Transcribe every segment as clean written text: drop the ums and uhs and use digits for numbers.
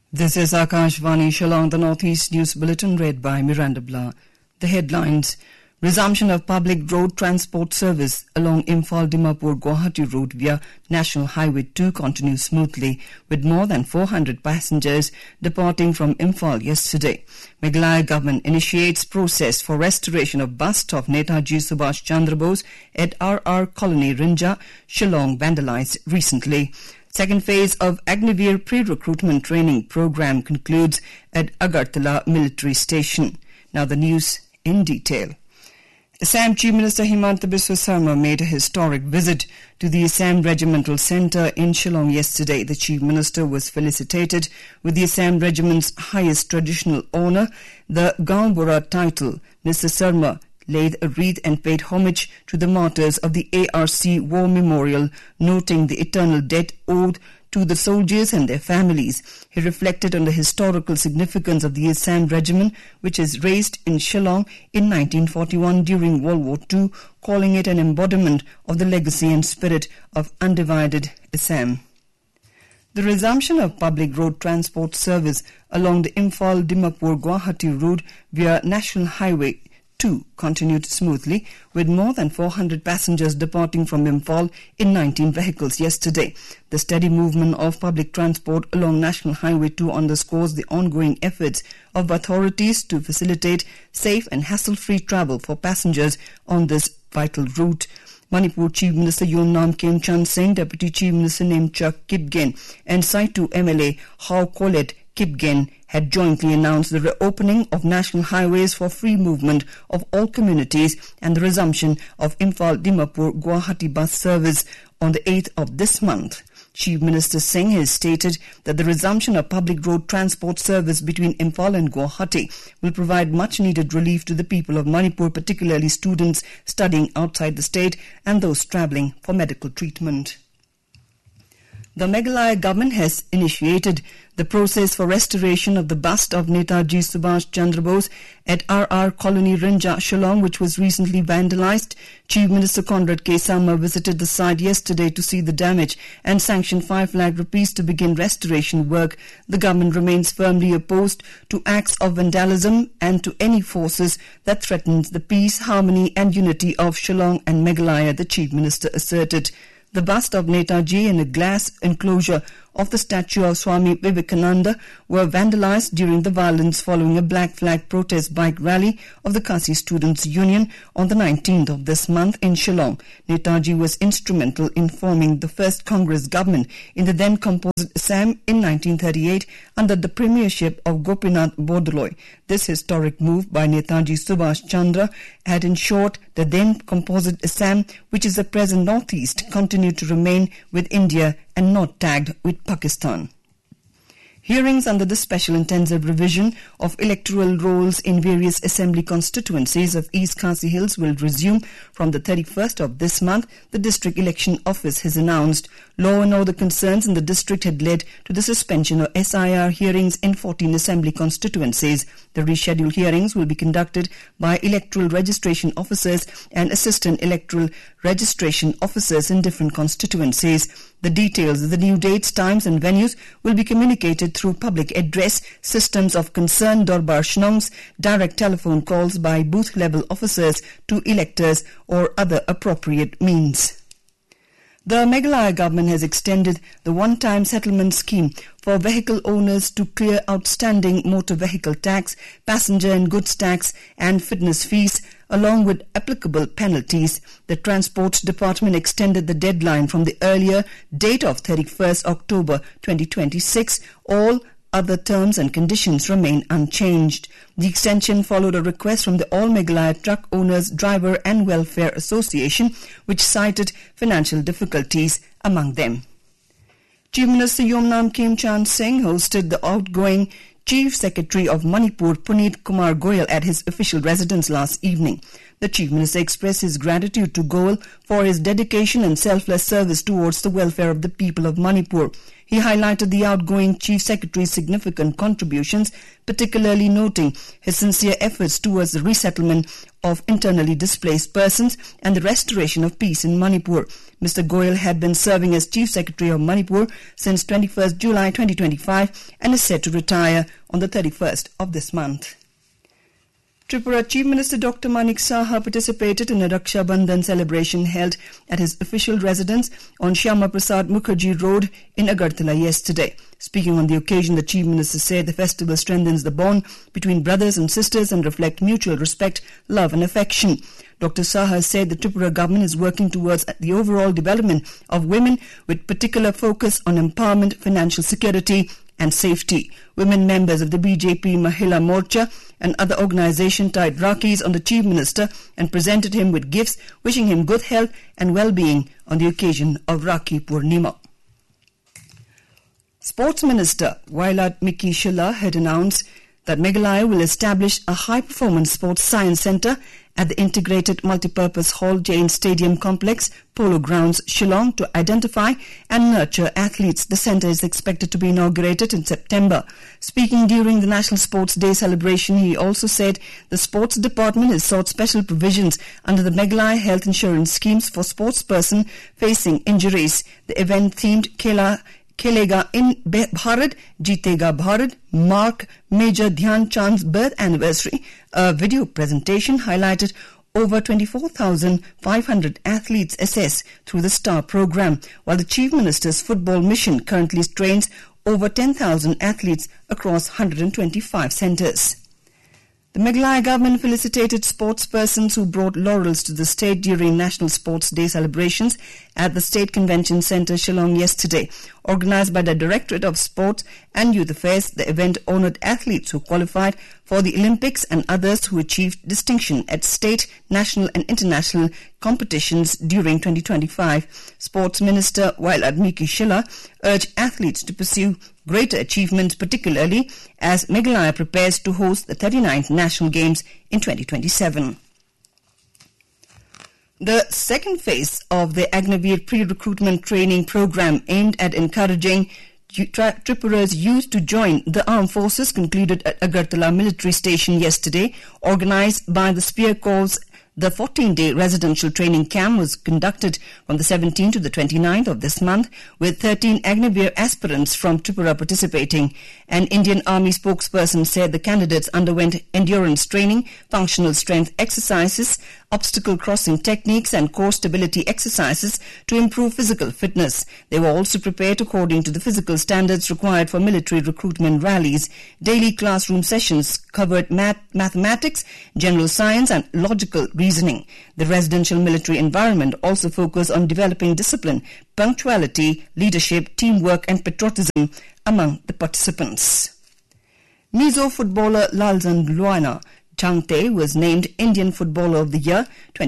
This is Akashvani Shillong, the Northeast News Bulletin read by Miranda Blah. The headlines: Resumption of public road transport service along Imphal-Dimapur-Guwahati route via National Highway 2 continues smoothly, with more than 400 passengers departing from Imphal yesterday. Meghalaya government initiates process for restoration of bust of Netaji Subhash Chandra Bose at RR Colony, Rinja, Shillong, vandalized recently. Second phase of Agniveer pre-recruitment training program concludes at Agartala Military Station. Now the news in detail. Assam Chief Minister Himanta Biswa Sarma made a historic visit to the Assam Regimental Centre in Shillong yesterday. The Chief Minister was felicitated with the Assam Regiment's highest traditional honour, the Gaunbura title. Mr. Sarma laid a wreath and paid homage to the martyrs of the ARC War Memorial, noting the eternal debt owed to the soldiers and their families. He reflected on the historical significance of the Assam Regiment, which is raised in Shillong in 1941 during World War II, calling it an embodiment of the legacy and spirit of undivided Assam. The resumption of public road transport service along the Imphal-Dimapur-Guwahati route via National Highway 2 continued smoothly, with more than 400 passengers departing from Imphal in 19 vehicles yesterday. The steady movement of public transport along National Highway 2 underscores the ongoing efforts of authorities to facilitate safe and hassle-free travel for passengers on this vital route. Manipur Chief Minister Yomnam Khemchand Singh, Deputy Chief Minister Nemchuk Kipgen, and Saitu MLA Hau Kolet Kipgen had jointly announced the reopening of national highways for free movement of all communities and the resumption of Imphal-Dimapur-Guwahati bus service on the 8th of this month. Chief Minister Singh has stated that the resumption of public road transport service between Imphal and Guwahati will provide much-needed relief to the people of Manipur, particularly students studying outside the state and those travelling for medical treatment. The Meghalaya government has initiated the process for restoration of the bust of Netaji Subhash Chandra Bose at RR Colony, Rinja, Shillong, which was recently vandalized. Chief Minister Conrad K. Sarma visited the site yesterday to see the damage and sanctioned 5 lakh rupees to begin restoration work. The government remains firmly opposed to acts of vandalism and to any forces that threatens the peace, harmony and unity of Shillong and Meghalaya, the Chief Minister asserted. The bust of Netaji and a glass enclosure of the statue of Swami Vivekananda were vandalized during the violence following a black flag protest bike rally of the Kasi Students' Union on the 19th of this month in Shillong. Netaji was instrumental in forming the first Congress government in the then composite Assam in 1938 under the premiership of Gopinath Bordoloi. This historic move by Netaji Subhash Chandra had ensured the then composite Assam, which is the present Northeast, continued to remain with India and not tagged with Pakistan. Hearings under the Special Intensive Revision of Electoral Rolls in various assembly constituencies of East Khasi Hills will resume from the 31st of this month, the District Election Office has announced. Law and order concerns in the district had led to the suspension of SIR hearings in 14 assembly constituencies. The rescheduled hearings will be conducted by electoral registration officers and assistant electoral registration officers in different constituencies. The details of the new dates, times and venues will be communicated through public address systems of concerned Dorbar Shnongs, direct telephone calls by booth-level officers to electors or other appropriate means. The Meghalaya government has extended the one-time settlement scheme for vehicle owners to clear outstanding motor vehicle tax, passenger and goods tax and fitness fees, along with applicable penalties. The Transport Department extended the deadline from the earlier date of 31st October 2026. All other terms and conditions remain unchanged. The extension followed a request from the All Meghalaya Truck Owners, Driver and Welfare Association, which cited financial difficulties among them. Chief Minister Yomnam Khemchand Singh hosted the outgoing Chief Secretary of Manipur, Puneet Kumar Goyal, at his official residence last evening. The Chief Minister expressed his gratitude to Goel for his dedication and selfless service towards the welfare of the people of Manipur. He highlighted the outgoing Chief Secretary's significant contributions, particularly noting his sincere efforts towards the resettlement of internally displaced persons and the restoration of peace in Manipur. Mr. Goel had been serving as Chief Secretary of Manipur since 21st July 2025 and is set to retire on the 31st of this month. Tripura Chief Minister Dr. Manik Saha participated in a Raksha Bandhan celebration held at his official residence on Shyama Prasad Mukherjee Road in Agartala yesterday. Speaking on the occasion, the Chief Minister said the festival strengthens the bond between brothers and sisters and reflect mutual respect, love and affection. Dr. Saha said the Tripura government is working towards the overall development of women with particular focus on empowerment, financial security and safety. Women members of the BJP Mahila Morcha and other organization tied Rakis on the Chief Minister and presented him with gifts, wishing him good health and well-being on the occasion of Rakhi Purnima. Sports Minister Wailad Shilla had announced that Meghalaya will establish a high-performance sports science centre at the Integrated Multipurpose Hall Jain Stadium Complex, Polo Grounds, Shillong to identify and nurture athletes. The centre is expected to be inaugurated in September. Speaking during the National Sports Day celebration, he also said the Sports Department has sought special provisions under the Meghalaya Health Insurance Schemes for sportspersons facing injuries. The event themed Khelega in Bharat, Jeetega Bharat, mark Major Dhyan Chand's birth anniversary. A video presentation highlighted over 24,500 athletes assessed through the STAR program, while the Chief Minister's football mission currently trains over 10,000 athletes across 125 centres. The Meghalaya government felicitated sportspersons who brought laurels to the state during National Sports Day celebrations at the State Convention Centre, Shillong yesterday. Organised by the Directorate of Sport and Youth Affairs, the event honoured athletes who qualified for the Olympics and others who achieved distinction at state, national and international competitions during 2025. Sports Minister Wailad Shilla urged athletes to pursue greater achievements, particularly as Meghalaya prepares to host the 39th National Games in 2027. The second phase of the Agniveer pre-recruitment training program aimed at encouraging Tripura's youth to join the armed forces concluded at Agartala military station yesterday. Organised by the Spear Corps, the 14-day residential training camp was conducted from the 17th to the 29th of this month, with 13 Agniveer aspirants from Tripura participating. An Indian Army spokesperson said the candidates underwent endurance training, functional strength exercises, obstacle crossing techniques and core stability exercises to improve physical fitness. They were also prepared according to the physical standards required for military recruitment rallies. Daily classroom sessions covered mathematics, general science and logical reasoning. The residential military environment also focused on developing discipline, punctuality, leadership, teamwork and patriotism among the participants. Mizo footballer Lalzan Luana Changte was named Indian Footballer of the Year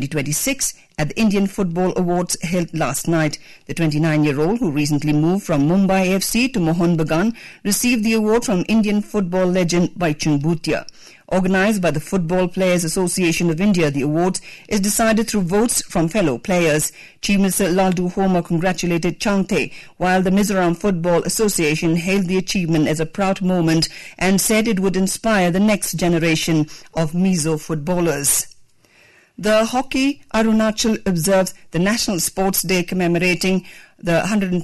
2026 at the Indian Football Awards held last night. The 29-year-old, who recently moved from Mumbai FC to Mohun Bagan, received the award from Indian football legend Baichung Bhutia. Organised by the Football Players Association of India, the awards is decided through votes from fellow players. Chief Minister Laldu Homa congratulated Changte, while the Mizoram Football Association hailed the achievement as a proud moment and said it would inspire the next generation of Mizo footballers. The Hockey Arunachal observes the National Sports Day commemorating the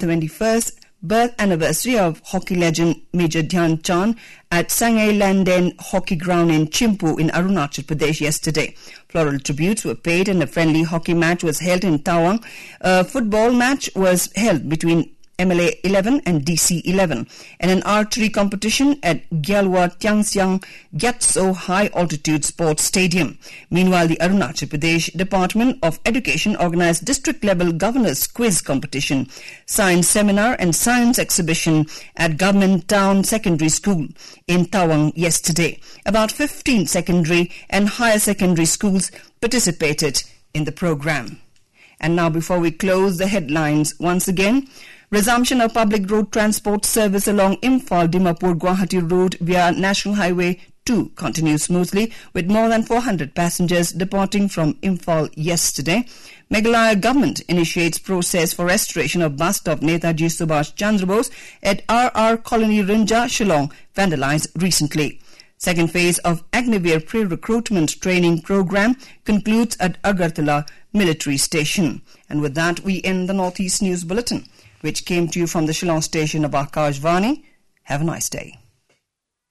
121st birth anniversary of hockey legend Major Dhyan Chand at Sangay Landen Hockey Ground in Chimpu in Arunachal Pradesh yesterday. Floral tributes were paid and a friendly hockey match was held in Tawang. A football match was held between MLA 11 and DC 11 and an archery competition at Gyalwa Tiangsiang Gyatso High Altitude Sports Stadium. Meanwhile, the Arunachal Pradesh Department of Education organized district-level governors quiz competition, science seminar and science exhibition at Government Town Secondary School in Tawang yesterday. About 15 secondary and higher secondary schools participated in the program. And now, before we close, the headlines once again. Resumption of public road transport service along Imphal Dimapur Guwahati Road via National Highway 2 continues smoothly with more than 400 passengers departing from Imphal yesterday. Meghalaya government initiates process for restoration of bust of Netaji Subhash Chandra Bose at RR Colony Rinja, Shillong, vandalized recently. Second phase of Agniveer pre-recruitment training program concludes at Agartala military station. And with that, we end the Northeast News Bulletin, which came to you from the Shillong station of Akashvani. Have a nice day.